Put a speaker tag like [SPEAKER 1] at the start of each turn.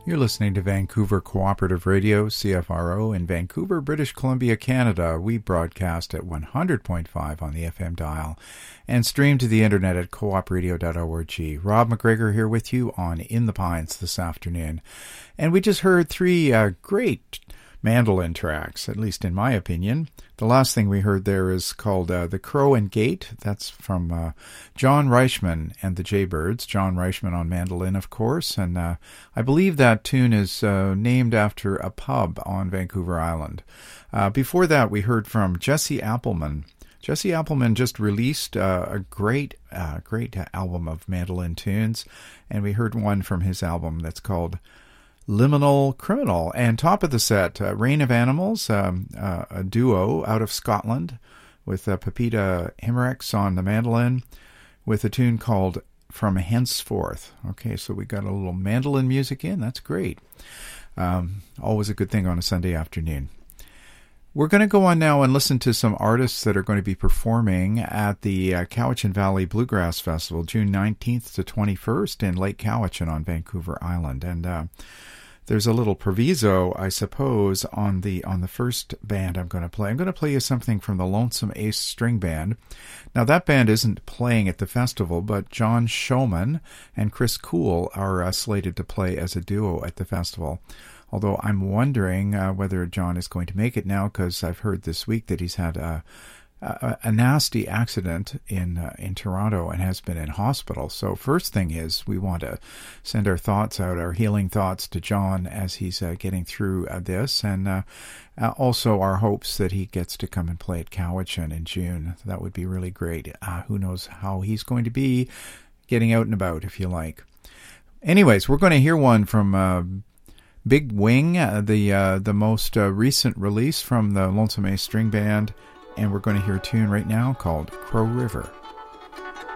[SPEAKER 1] You're listening to Vancouver Cooperative Radio, CFRO, in Vancouver, British Columbia, Canada. We broadcast at 100.5 on the FM dial and stream to the internet at coopradio.org. Rob McGregor here with you on In the Pines this afternoon. And we just heard three great mandolin tracks, at least in my opinion. The last thing we heard there is called The Crow and Gate. That's from John Reichman and the Jaybirds. John Reichman on mandolin, of course. And I believe that tune is named after a pub on Vancouver Island. Before that, we heard from Jesse Appleman. Jesse Appleman just released a great album of mandolin tunes. And we heard one from his album that's called Liminal Criminal. And top of the set, Reign of Animals, a duo out of Scotland with Pepita Himrex on the mandolin with a tune called From Henceforth. Okay, so we got a little mandolin music in. That's great. Always a good thing on a Sunday afternoon. We're going to go on now and listen to some artists that are going to be performing at the Cowichan Valley Bluegrass Festival, June 19th to 21st in Lake Cowichan on Vancouver Island. And there's a little proviso, I suppose, on the first band I'm going to play. I'm going to play you something from the Lonesome Ace String Band. Now, that band isn't playing at the festival, but John Showman and Chris Cool are slated to play as a duo at the festival. Although I'm wondering whether John is going to make it now, because I've heard this week that he's had a nasty accident in Toronto and has been in hospital. So first thing is we want to send our thoughts out, our healing thoughts to John as he's getting through this, and also our hopes that he gets to come and play at Cowichan in June. That would be really great. Who knows how he's going to be getting out and about, if you like. Anyways, we're going to hear one from Big Wing, the most recent release from the Lonesome Ace String Band, and we're going to hear a tune right now called Crow River.